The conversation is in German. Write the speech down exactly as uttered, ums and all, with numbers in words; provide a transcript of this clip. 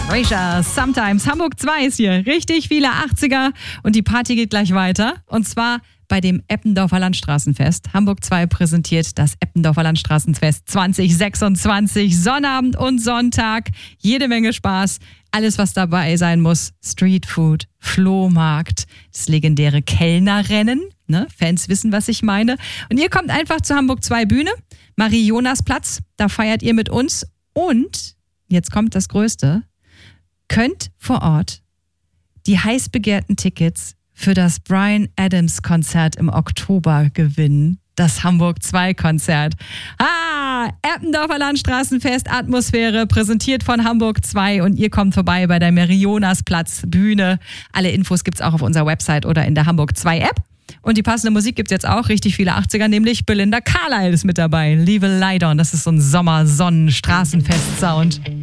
Erasure, Sometimes. Hamburg zwei ist hier. Richtig viele achtziger und die Party geht gleich weiter. Und zwar bei dem Eppendorfer Landstraßenfest. Hamburg zwei präsentiert das Eppendorfer Landstraßenfest zwanzig sechsundzwanzig. Sonnabend und Sonntag. Jede Menge Spaß. Alles, was dabei sein muss. Streetfood, Flohmarkt, das legendäre Kellnerrennen. Ne? Fans wissen, was ich meine. Und ihr kommt einfach zur Hamburg zwei Bühne. Marie-Jonas-Platz. Da feiert ihr mit uns. Und, jetzt kommt das Größte, könnt vor Ort die heiß begehrten Tickets für das Bryan Adams Konzert im Oktober gewinnen. Das Hamburg zwei Konzert. Ah, Eppendorfer Landstraßenfest, Atmosphäre, präsentiert von Hamburg zwei und ihr kommt vorbei bei der Marie-Jonas-Platz Bühne. Alle Infos gibt's auch auf unserer Website oder in der Hamburg zwei App. Und die passende Musik gibt's jetzt auch, richtig viele achtziger, nämlich Belinda Carlisle ist mit dabei. Leave a Light On, das ist so ein Sommer-Sonnen-Straßenfest-Sound.